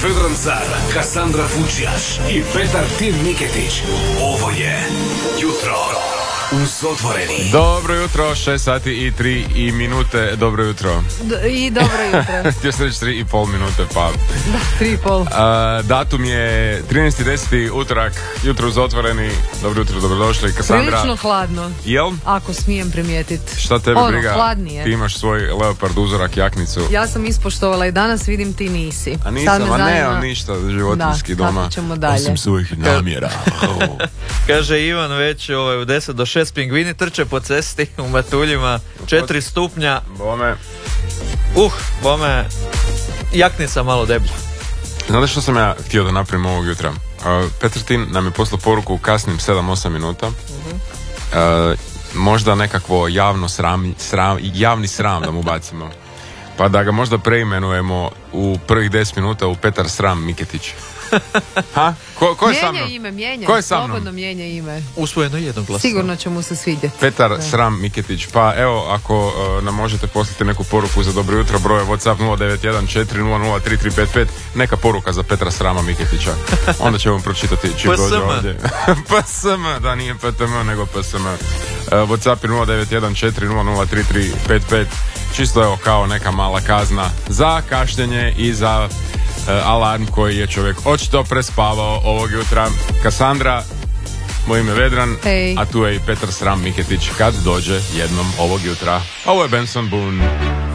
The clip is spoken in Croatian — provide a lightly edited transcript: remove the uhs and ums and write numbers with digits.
Vedran Car, Kassandra Fučjaš i Petar Tim Miketić. Ovo je Jutro uz Otvoreni. Dobro jutro, 6 sati i 3 minute. Dobro jutro. I dobro jutro. Htio sam reći 3,5 minute, pa... Da, 3,5. Datum je 13.10. utorak, Jutro uz Otvoreni. Dobro jutro, dobrodošli. Kassandra. Prilično hladno. Jel? Ako smijem primijetiti. Šta tebe briga? Hladnije. Ti imaš svoj leopard uzorak jaknicu. Ja sam ispoštovala i danas, vidim ti nisi. A nisam, a ne, ništa životinjski doma. Da, ćemo dalje. Osim svojih namjera. Kaže Ivan već u 10 do 6 pingvini trče po cesti u matuljima, 4 stupnja. Bome. Bome, jaknica malo deblja. Znate što sam ja htio da napravim ovog jutra? Petar Tin nam je poslao poruku u kasnim 7-8 minuta. Možda nekakvo javni sram da mu bacimo. Pa da ga možda preimenujemo u prvih 10 minuta u Petar Sram Miketić. Ha? Ko je sa mnom? Mijenja, Ko je sa mnom? slobodno mijenja ime. Usvojeno jednoglasno. Sigurno će mu se svidjeti. Petar Sram Miketić. Pa evo, ako nam možete poslati neku poruku za dobro jutro, broj je WhatsApp 0914003355, neka poruka za Petra Srama Miketića. Onda ćemo pročitati čim dođe ovdje. PSM, da nije PTM nego PSM. WhatsApp je 0914003355. Čisto evo kao neka mala kazna za kašnjenje i za alarm koji je čovjek očito prespavao ovog jutra. Kassandra, moje ime Vedran, hey. A tu je i Petar Sram Miketić kad dođe jednom ovog jutra. Ovo je Benson Boone.